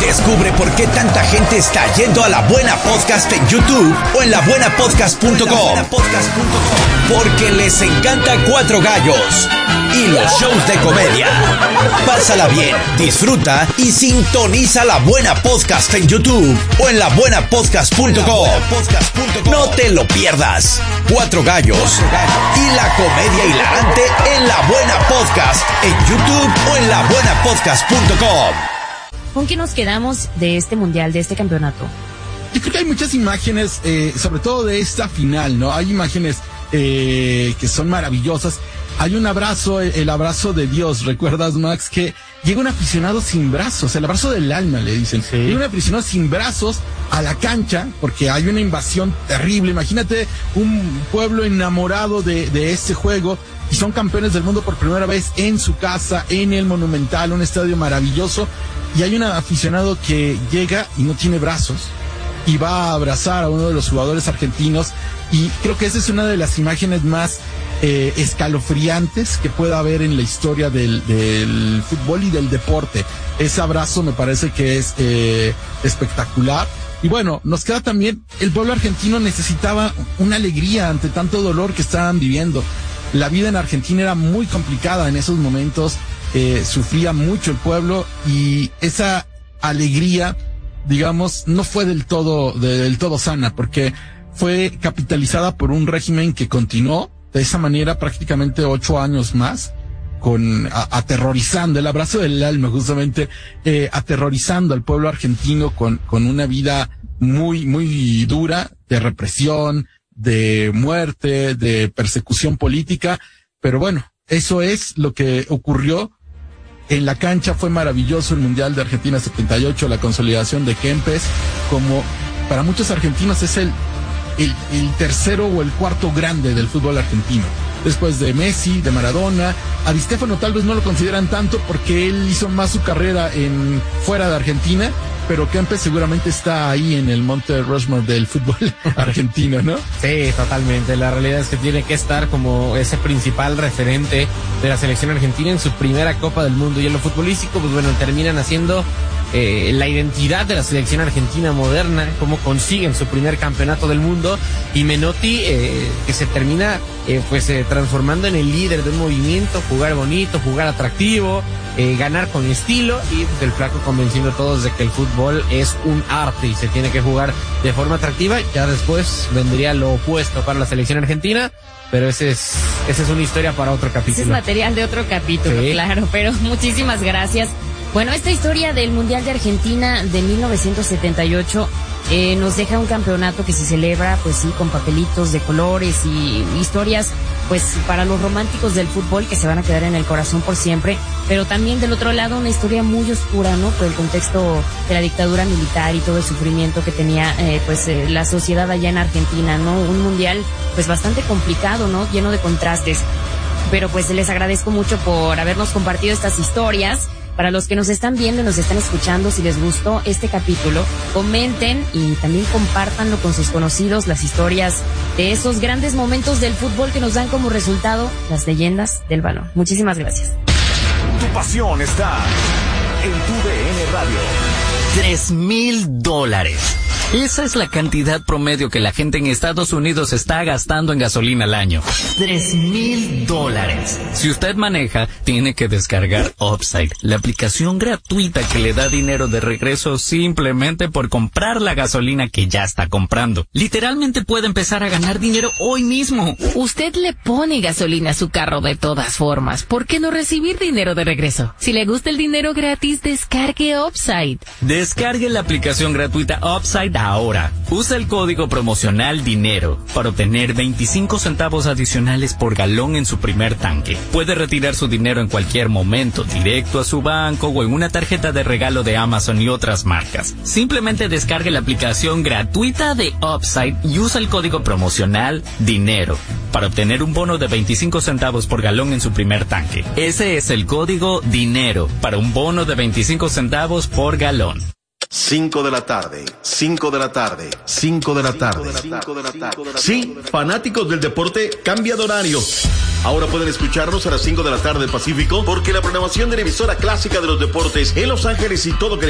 Descubre por qué tanta gente está yendo a La Buena Podcast en YouTube o en labuenapodcast.com. Porque les encanta Cuatro Gallos y los shows de comedia. Pásala bien, disfruta y sintoniza La Buena Podcast en YouTube o en labuenapodcast.com. No te lo pierdas. Cuatro Gallos y la comedia hilarante en La Buena Podcast en YouTube o en labuenapodcast.com. ¿Con qué nos quedamos de este mundial, de este campeonato? Yo creo que hay muchas imágenes, sobre todo de esta final, ¿no? Hay imágenes que son maravillosas. Hay un abrazo, el abrazo de Dios. ¿Recuerdas, Max, que llega un aficionado sin brazos? El abrazo del alma, le dicen. Sí. Llega un aficionado sin brazos a la cancha porque hay una invasión terrible. Imagínate un pueblo enamorado de este juego y son campeones del mundo por primera vez en su casa, en el Monumental, un estadio maravilloso. Y hay un aficionado que llega y no tiene brazos y va a abrazar a uno de los jugadores argentinos, y creo que esa es una de las imágenes más escalofriantes que pueda haber en la historia del fútbol y del deporte. Ese abrazo me parece que es espectacular. Y bueno, nos queda también, el pueblo argentino necesitaba una alegría ante tanto dolor que estaban viviendo. La vida en Argentina era muy complicada en esos momentos. Sufría mucho el pueblo, y esa alegría, digamos, no fue del todo sana, porque fue capitalizada por un régimen que continuó de esa manera prácticamente 8 años más, aterrorizando, el abrazo del alma, justamente, aterrorizando al pueblo argentino con una vida muy, muy dura, de represión, de muerte, de persecución política. Pero bueno, eso es lo que ocurrió. En la cancha fue maravilloso el Mundial de Argentina 78, la consolidación de Kempes, como para muchos argentinos es el tercero o el cuarto grande del fútbol argentino. Después de Messi, de Maradona. A Di Stéfano tal vez no lo consideran tanto porque él hizo más su carrera fuera de Argentina, pero Kempes seguramente está ahí en el Monte Rushmore del fútbol argentino, ¿no? Sí, totalmente. La realidad es que tiene que estar como ese principal referente de la selección argentina en su primera Copa del Mundo. Y en lo futbolístico, pues bueno, terminan haciendo la identidad de la selección argentina moderna, cómo consiguen su primer campeonato del mundo, y Menotti que se termina transformando en el líder de un movimiento, jugar bonito, jugar atractivo, ganar con estilo, y pues, el flaco convenciendo a todos de que el fútbol es un arte y se tiene que jugar de forma atractiva. Ya después vendría lo opuesto para la selección argentina, pero esa es una historia para otro capítulo. Ese es material de otro capítulo, sí. Claro, pero muchísimas gracias. Bueno, esta historia del Mundial de Argentina de 1978 nos deja un campeonato que se celebra, pues sí, con papelitos de colores y historias, pues para los románticos del fútbol, que se van a quedar en el corazón por siempre, pero también del otro lado una historia muy oscura, ¿no? Por el contexto de la dictadura militar y todo el sufrimiento que tenía la sociedad allá en Argentina, ¿no? Un mundial pues bastante complicado, ¿no? Lleno de contrastes. Pero pues les agradezco mucho por habernos compartido estas historias. Para los que nos están viendo y nos están escuchando, si les gustó este capítulo, comenten y también compártanlo con sus conocidos, las historias de esos grandes momentos del fútbol que nos dan como resultado las leyendas del balón. Muchísimas gracias. Tu pasión está en tu DN Radio. $3,000. Esa es la cantidad promedio que la gente en Estados Unidos está gastando en gasolina al año. $3,000. Si usted maneja, tiene que descargar Upside, la aplicación gratuita que le da dinero de regreso simplemente por comprar la gasolina que ya está comprando. Literalmente puede empezar a ganar dinero hoy mismo. Usted le pone gasolina a su carro de todas formas. ¿Por qué no recibir dinero de regreso? Si le gusta el dinero gratis, descargue Upside. Descargue la aplicación gratuita Upside ahora. Usa el código promocional DINERO para obtener 25 centavos adicionales por galón en su primer tanque. Puede retirar su dinero en cualquier momento, directo a su banco o en una tarjeta de regalo de Amazon y otras marcas. Simplemente descargue la aplicación gratuita de Upside y usa el código promocional DINERO para obtener un bono de 25 centavos por galón en su primer tanque. Ese es el código DINERO para un bono de 25 centavos por galón. 5 de la tarde. Sí, fanáticos del deporte, cambia de horario. Ahora pueden escucharnos a las 5 de la tarde Pacífico, porque la programación de la emisora clásica de los deportes en Los Ángeles y todo